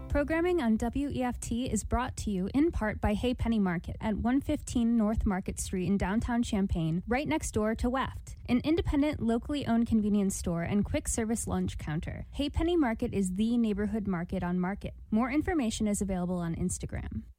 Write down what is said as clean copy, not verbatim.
Programming on WEFT is brought to you in part by Hey Penny Market at 115 North Market Street in downtown Champaign, right next door to WEFT, an independent, locally owned convenience store and quick service lunch counter. Hey Penny Market is the neighborhood market on Market. More information is available on Instagram.